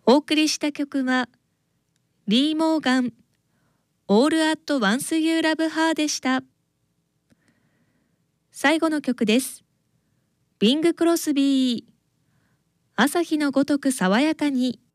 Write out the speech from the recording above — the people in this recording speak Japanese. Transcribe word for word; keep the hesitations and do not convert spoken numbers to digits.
お送りした曲はリー・モーガン All at Once You Love Her でした。最後の曲です。ビング・クロスビー、朝日のごとく爽やかに。